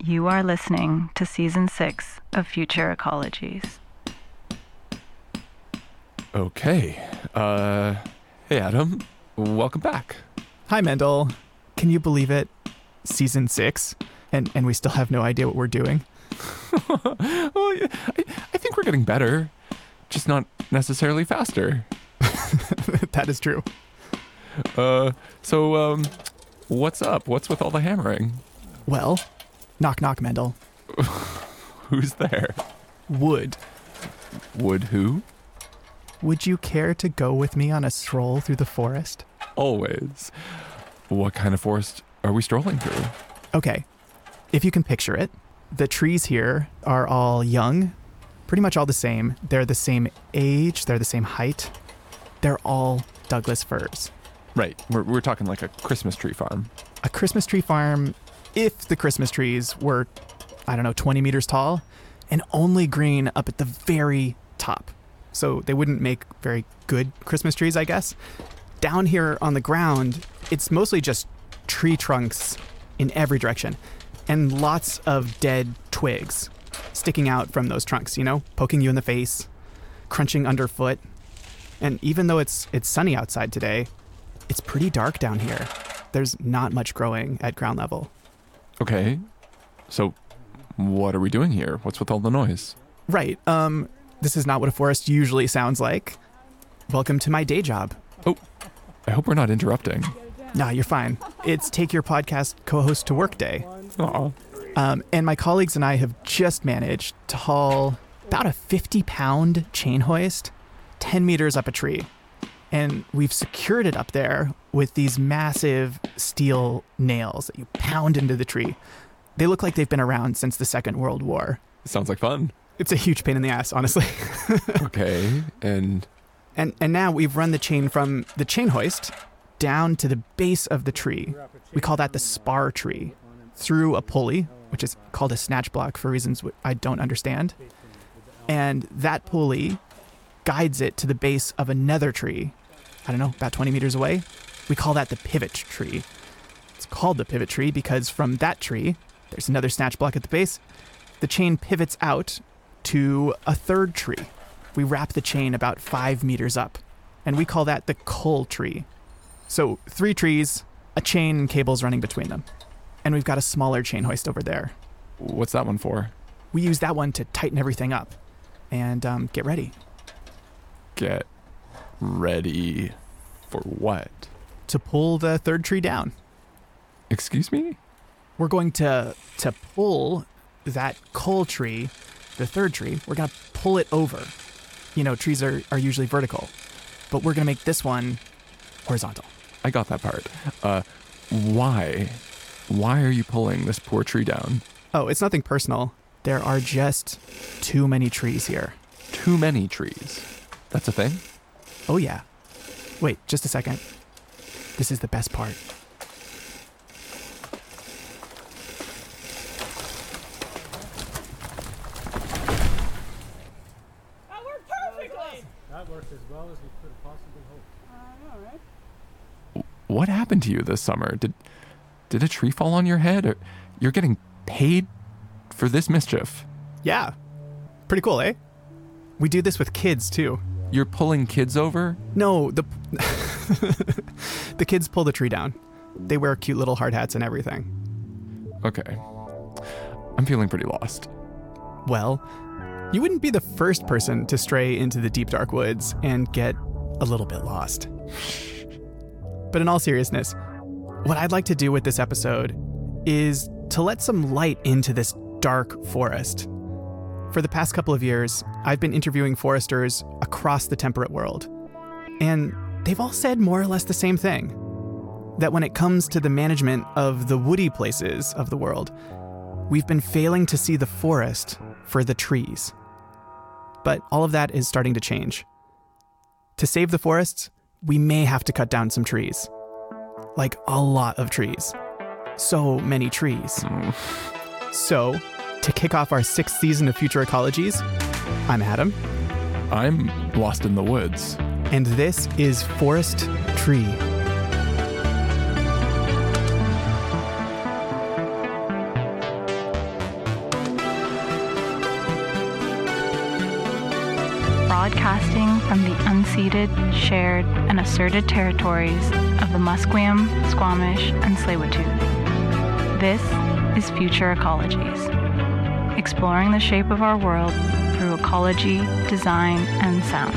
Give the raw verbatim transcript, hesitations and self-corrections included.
You are listening to Season six of Future Ecologies. Okay. Uh, hey, Adam. Welcome back. Hi, Mendel. Can you believe it? Season six, and, and we still have no idea what we're doing. well, I, I think we're getting better, just not necessarily faster. That is true. Uh, so, um, what's up? What's with all the hammering? Well, knock knock, Mendel. Who's there? Wood. Wood who? Would you care to go with me on a stroll through the forest? Always. What kind of forest are we strolling through? Okay, if you can picture it, the trees here are all young, pretty much all the same. They're the same age, they're the same height. They're all Douglas firs. Right, we're, we're talking like a Christmas tree farm. A Christmas tree farm, if the Christmas trees were, I don't know, twenty meters tall, and only green up at the very top. So they wouldn't make very good Christmas trees, I guess. Down here on the ground, it's mostly just tree trunks in every direction, and lots of dead twigs sticking out from those trunks, you know, poking you in the face, crunching underfoot. And even though it's it's sunny outside today, it's pretty dark down here. There's not much growing at ground level. Okay, so what are we doing here? What's with all the noise? Right, um, this is not what a forest usually sounds like. Welcome to my day job. Oh, I hope we're not interrupting. Nah, you're fine. It's Take Your Podcast co-host to work day. Aw. Um, and my colleagues and I have just managed to haul about a fifty pound chain hoist ten meters up a tree. And we've secured it up there with these massive steel nails that you pound into the tree. They look like they've been around since the Second World War. Sounds like fun. It's a huge pain in the ass, honestly. Okay, and... And and now we've run the chain from the chain hoist down to the base of the tree. We call that the spar tree. Through a pulley, which is called a snatch block for reasons I don't understand. And that pulley guides it to the base of another tree. I don't know, about twenty meters away. We call that the pivot tree. It's called the pivot tree because from that tree, there's another snatch block at the base. The chain pivots out to a third tree. We wrap the chain about five meters up, and we call that the cull tree. So three trees, a chain and cables running between them. And we've got a smaller chain hoist over there. What's that one for? We use that one to tighten everything up and um, get ready. Get ready for what? To pull the third tree down. Excuse me? We're going to to pull that cull tree, the third tree, we're going to pull it over. You know, trees are, are usually vertical, but we're going to make this one horizontal. I got that part. Uh, why? Why are you pulling this poor tree down? Oh, it's nothing personal. There are just too many trees here. Too many trees. That's a thing? Oh, yeah. Wait, just a second. This is the best part. That worked perfectly! That worked as well as we could have possibly hoped. I know, right? What happened to you this summer? Did did a tree fall on your head? Or you're getting paid for this mischief? Yeah. Pretty cool, eh? We do this with kids, too. You're pulling kids over? No, the the kids pull the tree down. They wear cute little hard hats and everything. Okay. I'm feeling pretty lost. Well, you wouldn't be the first person to stray into the deep dark woods and get a little bit lost. But in all seriousness, what I'd like to do with this episode is to let some light into this dark forest. For the past couple of years, I've been interviewing foresters across the temperate world. And they've all said more or less the same thing. That when it comes to the management of the woody places of the world, we've been failing to see the forest for the trees. But all of that is starting to change. To save the forests, we may have to cut down some trees. Like a lot of trees. So many trees. Mm. So, to kick off our sixth season of Future Ecologies, I'm Adam. I'm lost in the woods. And this is Forest Tree. broadcasting from the unceded, shared, and asserted territories of the Musqueam, Squamish, and Tsleil-Waututh. This is Future Ecologies, exploring the shape of our world through ecology, design, and sound.